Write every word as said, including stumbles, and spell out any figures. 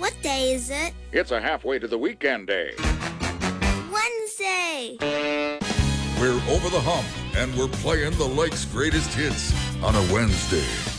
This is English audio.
What day is it? It's a halfway to the weekend day. Wednesday. We're over the hump, and we're playing the Lake's greatest hits on a Wednesday.